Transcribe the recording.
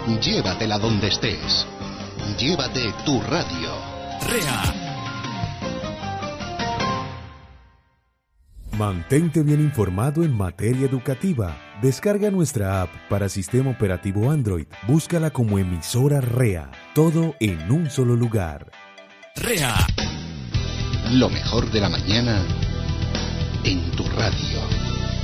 Llévatela donde estés. Llévate tu radio. REA. Mantente bien informado en materia educativa. Descarga nuestra app para sistema operativo Android. Búscala como emisora REA. Todo en un solo lugar. REA. Lo mejor de la mañana en tu radio.